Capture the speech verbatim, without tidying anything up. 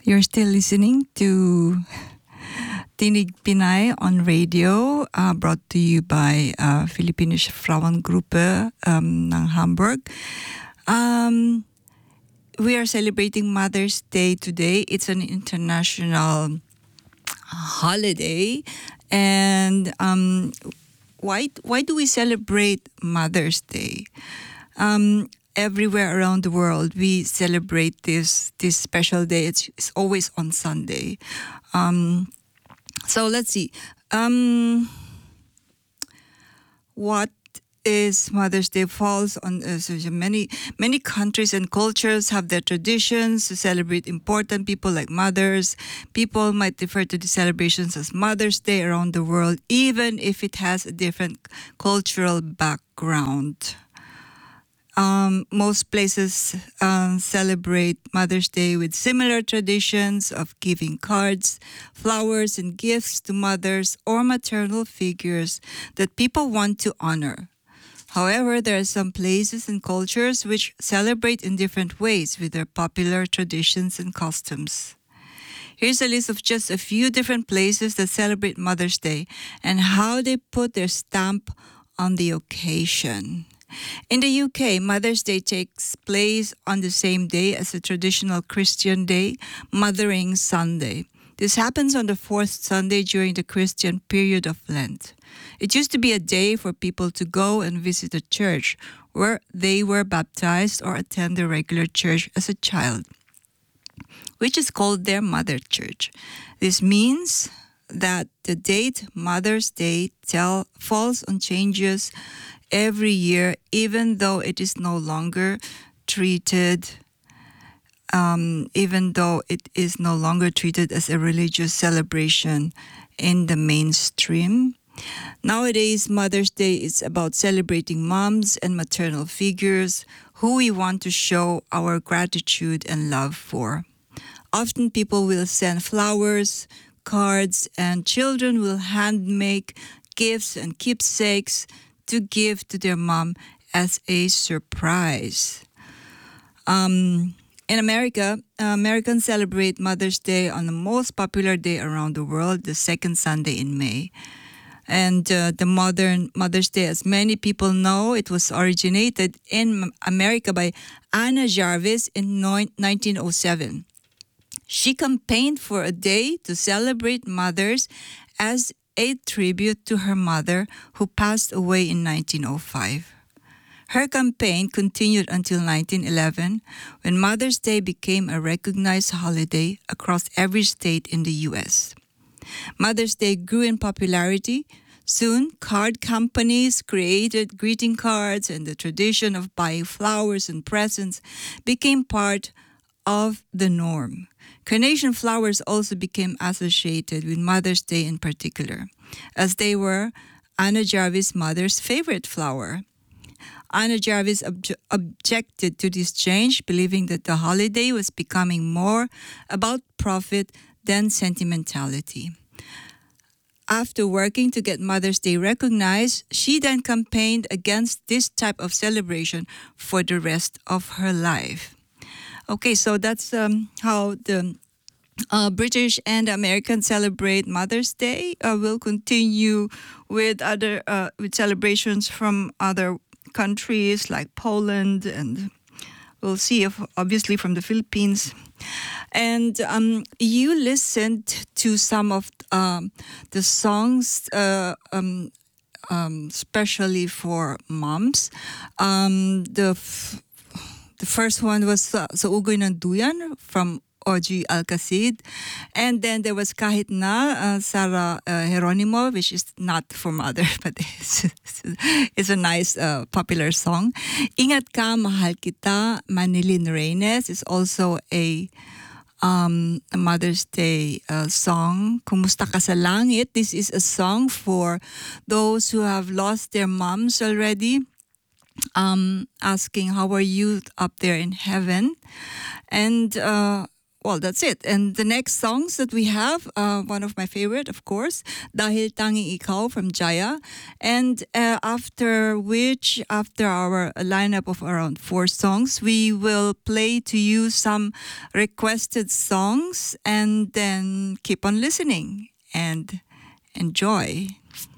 You're still listening to Tinig Pinay on radio, uh, brought to you by uh, Philippinische Frauengruppe um, ng Hamburg. Um, we are celebrating Mother's Day today. It's an international holiday. And um, why, why do we celebrate Mother's Day? Um, everywhere around the world, we celebrate this this special day. It's, it's always on Sunday. Um, so let's see. Um, what is Mother's Day? Falls on uh, so many many countries and cultures have their traditions to celebrate important people like mothers. People might refer to the celebrations as Mother's Day around the world, even if it has a different cultural background. Um, most places um, celebrate Mother's Day with similar traditions of giving cards, flowers, and gifts to mothers or maternal figures that people want to honor. However, there are some places and cultures which celebrate in different ways with their popular traditions and customs. Here's a list of just a few different places that celebrate Mother's Day and how they put their stamp on the occasion. In the U K, Mother's Day takes place on the same day as the traditional Christian day, Mothering Sunday. This happens on the fourth Sunday during the Christian period of Lent. It used to be a day for people to go and visit a church where they were baptized or attend the regular church as a child, which is called their mother church. This means that the date Mother's Day tell, falls on changes every year, even though it is no longer treated, um, even though it is no longer treated as a religious celebration in the mainstream. Nowadays, Mother's Day is about celebrating moms and maternal figures who we want to show our gratitude and love for. Often people will send flowers, cards, and children will hand make gifts and keepsakes to give to their mom as a surprise. Um, in America, uh, Americans celebrate Mother's Day on the most popular day around the world, the second Sunday in May. And uh, the modern Mother's Day, as many people know, it was originated in America by Anna Jarvis in nineteen oh seven. She campaigned for a day to celebrate mothers as a tribute to her mother, who passed away in nineteen oh five. Her campaign continued until nineteen eleven, when Mother's Day became a recognized holiday across every state in the U S. Mother's Day grew in popularity. Soon, card companies created greeting cards, and the tradition of buying flowers and presents became part of the norm. Carnation flowers also became associated with Mother's Day in particular, as they were Anna Jarvis' mother's favorite flower. Anna Jarvis ob- objected to this change, believing that the holiday was becoming more about profit than sentimentality. After working to get Mother's Day recognized, she then campaigned against this type of celebration for the rest of her life. Okay, so that's um, how the uh, British and Americans celebrate Mother's Day. Uh, we'll continue with other uh, with celebrations from other countries like Poland, and we'll see if obviously from the Philippines. And um, you listened to some of um, the songs, uh, um, um, especially for moms. Um, the f- The first one was uh, Sa Ugoy ng Duyan from Oji Alcacid. And then there was Kahit Na, uh, Sarah uh, Geronimo, which is not for mother, but it's, it's a nice uh, popular song. Ingat Ka, Mahal Kita, Manilyn Reynes is also a, um, a Mother's Day uh, song. Kumusta Ka sa Langit, this is a song for those who have lost their moms already. Um, asking how are you up there in heaven, and uh, well, that's it. And the next songs that we have, uh, one of my favorite, of course, Dahil Tanging Ikaw from Jaya. And uh, after which, after our lineup of around four songs, we will play to you some requested songs and then keep on listening and enjoy.